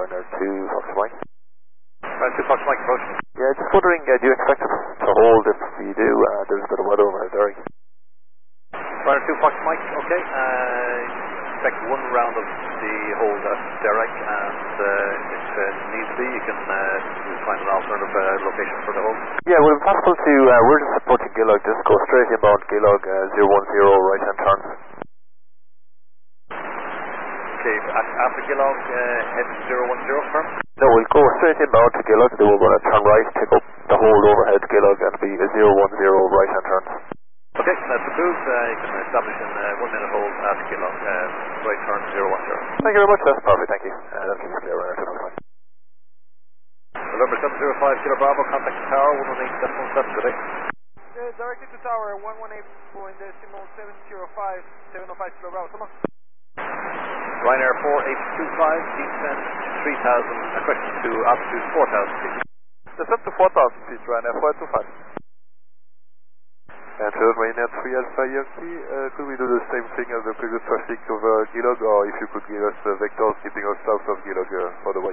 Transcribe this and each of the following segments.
Ryanair 2 Fox Mike. Ryanair 2 Fox Mike approach. Yeah, just wondering, do you expect us to hold? If you do, there's a bit of weather over here, Derry. Ryanair 2 Fox Mike, okay. Expect one round of the hold at Derek, and if needs be, you can find an alternative location for the hold. Yeah, would it be possible to, we're just approaching Gillog, just go straight inbound Gillog, 010 right hand turn. Okay, after Gillog, head 010 firm? No, we'll go straight inbound to Gillog, then we're going to turn right, pick up the hold overhead Gillog, and be a 010 right hand turn. Okay, that's approved. You can establish in 1 minute hold at Gillog, right turn 010. Thank you very much, that's perfect, thank you. That'll keep us clear right after that. November 705 Kilo Bravo, contact the tower 118.717, good day. Directed to tower 118.705 Kilo Bravo, come on. Ryanair 4825, descent 3000, correction to altitude 4000 feet. Descent to 4000 feet, Ryanair 4825. And Ryanair 3 Alpha Yankee, could we do the same thing as the previous traffic over Gillog, or if you could give us vectors keeping us south of Gillog for the way?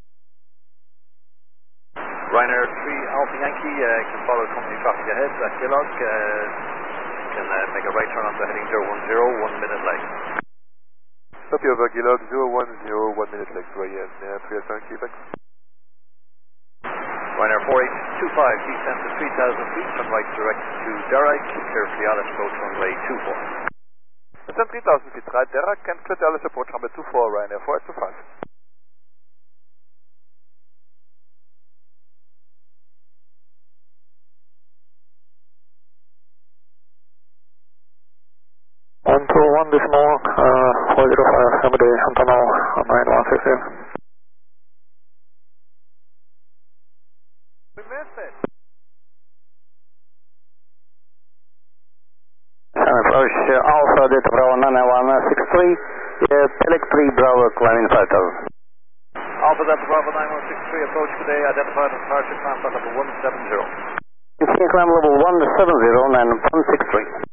Ryanair 3 Alpha Yankee, can follow company traffic ahead at Gillog, can make a right turn onto heading 010, 1 minute late. Copy over Gillog, 010, 1 minute late, Ryanair 3 Alpha Yankee, thanks. Ryanair 4825, descent to 3000 feet, turn right direct to Derek, clear for the Alice approach runway 24. Descent 3000 feet, right Derek, and clear the Alice approach runway 24, Ryanair 4825. This morning, 405, Hamid Antonio, 9160. We missed it. Approach Alpha Delta Bravo 9163, Pelec 3 Bravo climbing 5000. Alpha Delta Bravo 9163, approach today, identified as departure climb flight level 170. You can climb level 170 and 163.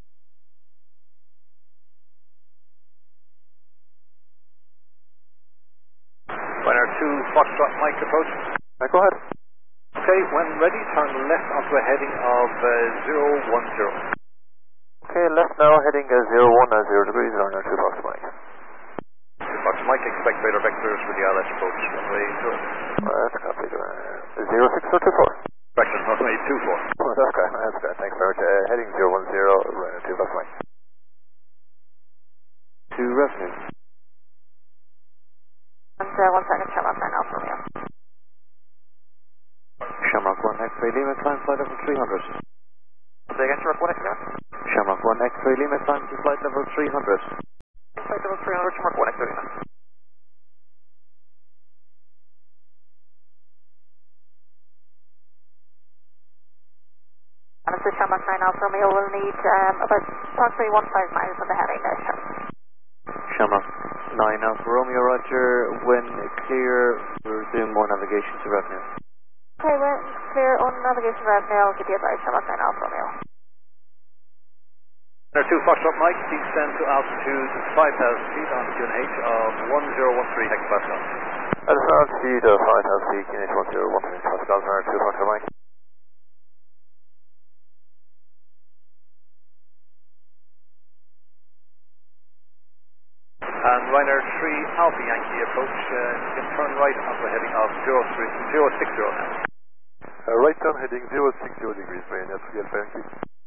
Ryanair 2 Foxtrot Mike approach. Go ahead. Okay, when ready, turn left onto a heading of 010. Okay, left now, heading 010 degrees, Ryanair 2 Fox Mike. 2 Fox Mike, expect radar vectors for the ILS approach, runway 0. That's copied. 06 or 24? Correction, runway 24. Oh, that's good, thanks very much. Heading 010, Ryanair 2 Fox Mike. To revenue. 1 second, Shamrock 9 Alpha Romeo. Shamrock 1 X-ray Lima, climb flight level 300. Say again, Shamrock 1 X-ray. Shamrock 1 X-ray Lima, climb to flight level 300. Flight level 300, Shamrock 1 X-ray Lima. And this is Shamrock 9 Alpha Romeo, will need about approximately 15 miles on the heading there, Shamrock 9 Alpha Romeo, roger. When clear, we're doing more navigation to revenue. Okay, when clear on navigation revenue, I'll give you advice, Shamrock 9 Alpha Romeo. Ryanair 2 Foxtrot Mike, descend to altitude 5,000 feet on QNH of 1013 hectopascal. At the altitude of 5,000 feet, QNH 1013 hectopascal, Ryanair 2 Foxtrot Mike. And Ryanair 3 Alpha Yankee approach, you can turn right onto a heading of 060 now. Right turn heading 060 degrees, Ryanair 3 Alpha Yankee.